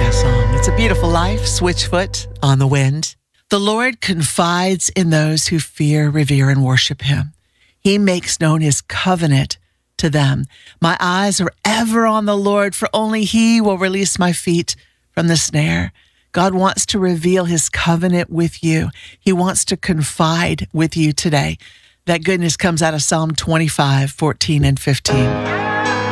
that song. It's a beautiful life, Switchfoot on the Wind. The Lord confides in those who fear, revere, and worship him. He makes known his covenant to them. My eyes are ever on the Lord, for only he will release my feet from the snare. God wants to reveal his covenant with you. He wants to confide with you today. That goodness comes out of Psalm 25, 14 and 15.